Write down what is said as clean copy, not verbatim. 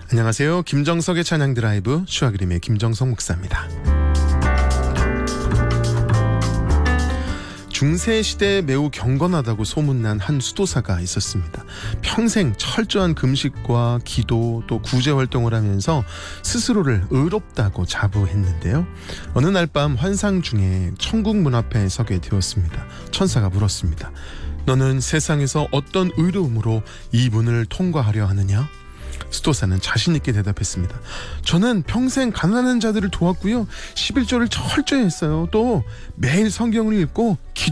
안녕하세요. 김정석의 찬양 드라이브 슈아그림의 김정석 목사입니다. 중세시대에 매우 경건하다고 소문난 한 수도사가 있었습니다. 평생 철저한 금식과 기도 또 구제 활동을 하면서 스스로를 의롭다고 자부했는데요. 어느 날 밤 환상 중에 천국 문 앞에 서게 되었습니다. 천사가 물었습니다. 너는 세상에서 어떤 의로움으로 이 문을 통과하려 하느냐? 수도사는 자신있게 대답했습니다. 저는 평생 가난한 자들을 도왔고요. 11조를 철저히 했어요. 또 매일 성경을 읽고